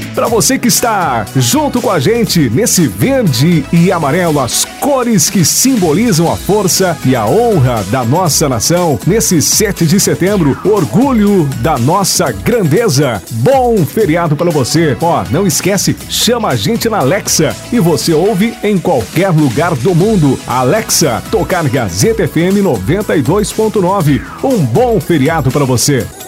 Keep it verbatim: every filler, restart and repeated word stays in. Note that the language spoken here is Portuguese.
Para você que está junto com a gente nesse verde e amarelo, as cores que simbolizam a força e a honra da nossa nação, nesse sete de setembro, orgulho da nossa grandeza. Bom feriado para você. Ó, não esquece, chama a gente na Alexa e você ouve em qualquer lugar do mundo. Alexa, tocar Gazeta F M noventa e dois ponto nove. Um bom feriado para você.